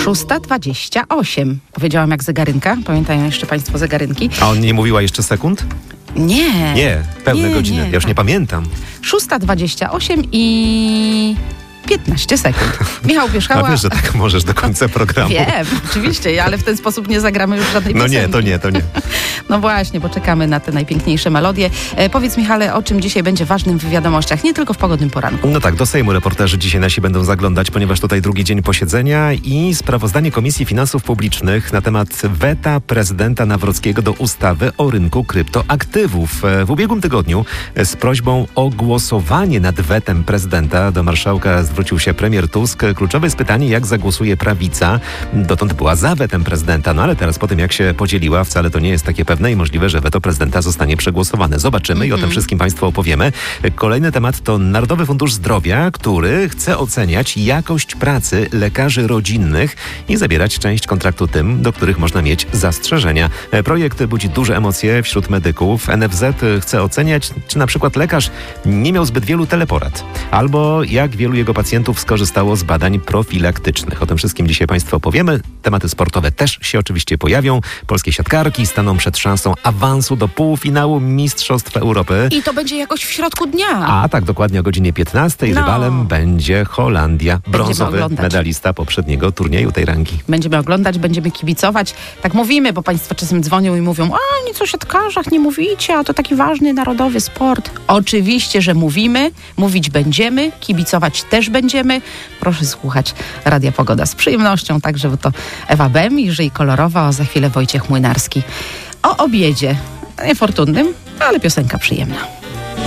6:28. Powiedziałam jak zegarynka. Pamiętają jeszcze państwo zegarynki? A on nie mówiła jeszcze sekund? Nie. Nie, pełne godziny. Ja już nie pamiętam. 6:28 i 15 sekund. Michał Pierzchała. A wiesz, że tak możesz do końca programu. Wiem, oczywiście, ale w ten sposób nie zagramy już żadnej No piosenki. nie, to nie. No właśnie, bo czekamy na te najpiękniejsze melodie. Powiedz, Michale, o czym dzisiaj będzie ważnym w wiadomościach, nie tylko w pogodnym poranku. No tak, do Sejmu reporterzy dzisiaj nasi będą zaglądać, ponieważ tutaj drugi dzień posiedzenia i sprawozdanie Komisji Finansów Publicznych na temat weta prezydenta Nawrockiego do ustawy o rynku kryptoaktywów. W ubiegłym tygodniu z prośbą o głosowanie nad wetem prezydenta do marszałka zwrócił się premier Tusk. Kluczowe jest pytanie, jak zagłosuje prawica. Dotąd była za wetem prezydenta, no ale teraz po tym, jak się podzieliła, wcale to nie jest takie pewne i możliwe, że weto prezydenta zostanie przegłosowane. Zobaczymy i o tym wszystkim państwu opowiemy. Kolejny temat to Narodowy Fundusz Zdrowia, który chce oceniać jakość pracy lekarzy rodzinnych i zabierać część kontraktu tym, do których można mieć zastrzeżenia. Projekt budzi duże emocje wśród medyków. NFZ chce oceniać, czy na przykład lekarz nie miał zbyt wielu teleporad, albo jak wielu jego pacjentów skorzystało z badań profilaktycznych. O tym wszystkim dzisiaj państwu opowiemy. Tematy sportowe też się oczywiście pojawią. Polskie siatkarki staną przed szansą awansu do półfinału Mistrzostw Europy. I to będzie jakoś w środku dnia. A tak, dokładnie o godzinie 15. No. Rywalem będzie Holandia. Brązowy oglądać. medalista poprzedniego turnieju tej rangi. Będziemy oglądać, będziemy kibicować. Tak mówimy, bo państwo czasem dzwonią i mówią, a nic o siatkarzach nie mówicie, a to taki ważny narodowy sport. Oczywiście, że mówimy, mówić będziemy, kibicować też będziemy. Proszę słuchać Radia Pogoda z przyjemnością, także bo to Ewa Bem, i kolorowa, a za chwilę Wojciech Młynarski. O obiedzie, niefortunnym, ale piosenka przyjemna.